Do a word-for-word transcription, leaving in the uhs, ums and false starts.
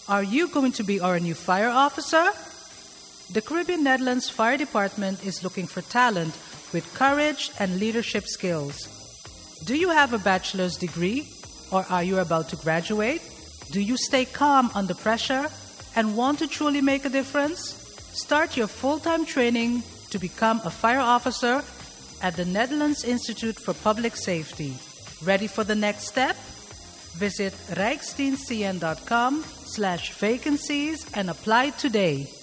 Are you going to be our new fire officer? The Caribbean Netherlands Fire Department is looking for talent with courage and leadership skills. Do you have a bachelor's degree or are you about to graduate? Do you stay calm under pressure and want to truly make a difference? Start your full-time training to become a fire officer at the Netherlands Institute for Public Safety. Ready for the next step? Visit rijksdienstcn dot com slash vacancies and apply today.